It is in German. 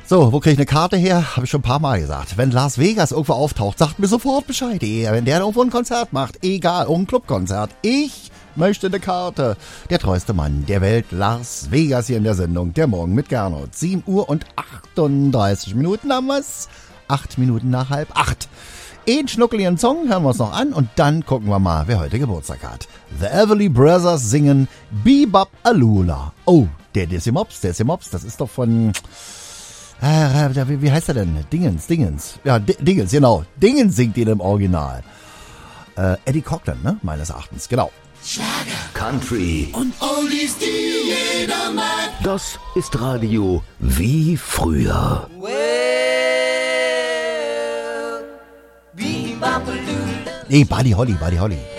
So, wo kriege ich eine Karte her? Habe ich schon ein paar Mal gesagt. Wenn Las Vegas irgendwo auftaucht, sagt mir sofort Bescheid. Wenn der irgendwo ein Konzert macht, egal, irgendein Clubkonzert, ich möchte eine Karte. Der treueste Mann der Welt, Las Vegas, hier in der Sendung. Der Morgen mit Gernot. 7 Uhr und 38 Minuten haben wir's. 8 Minuten nach 7:30. Einen schnuckeligen Song hören wir uns noch an und dann gucken wir mal, wer heute Geburtstag hat. The Everly Brothers singen Bebop Alula. Oh, der Dizzy Mops, das ist doch von... wie heißt er denn? Dingens. Ja, Dingens, genau. Dingens singt ihn im Original. Eddie Cochran, ne? Meines Erachtens, genau. Schlager, Country und Oldies, die jeder mag. Das ist Radio wie früher. Nee, Buddy Holly.